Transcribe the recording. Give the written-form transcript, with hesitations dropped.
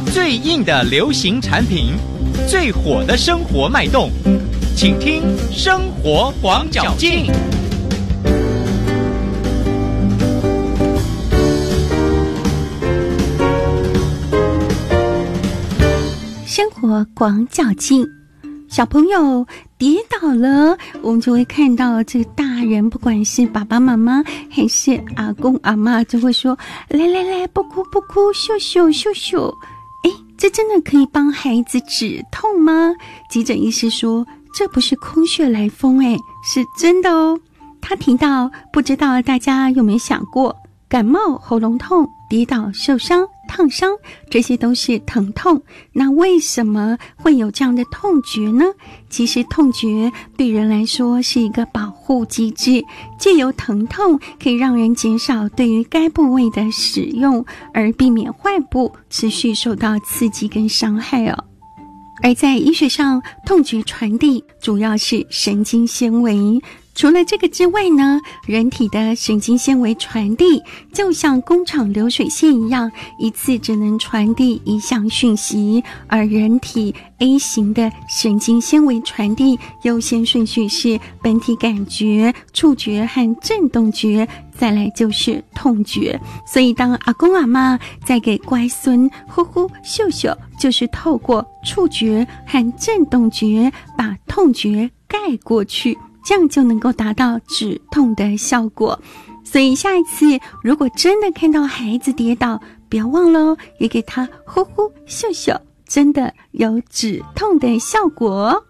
最硬的流行产品，最火的生活脉动，请听生活广角镜。 生活广角镜，小朋友跌倒了，我们就会看到这个大人，不管是爸爸妈妈还是阿公阿嬷，就会说：“来来来，不哭不哭，秀秀秀秀。”诶，这真的可以帮孩子止痛吗？急诊医师说，这不是空穴来风，是真的哦。他提到，不知道大家有没有想过，感冒、喉咙痛、跌倒、受伤、烫伤，这些都是疼痛。那为什么会有这样的痛觉呢？其实痛觉对人来说是一个保护机制，借由疼痛可以让人减少对于该部位的使用，而避免患部持续受到刺激跟伤害哦。而在医学上，痛觉传递主要是神经纤维。除了这个之外呢，人体的神经纤维传递就像工厂流水线一样，一次只能传递一项讯息，而人体 A 型的神经纤维传递优先顺序是本体感觉、触觉和震动觉，再来就是痛觉。所以当阿公阿嬷在给乖孙呼呼秀秀，就是透过触觉和震动觉把痛觉盖过去，这样就能够达到止痛的效果。所以下一次如果真的看到孩子跌倒，不要忘了也给他呼呼秀秀，真的有止痛的效果。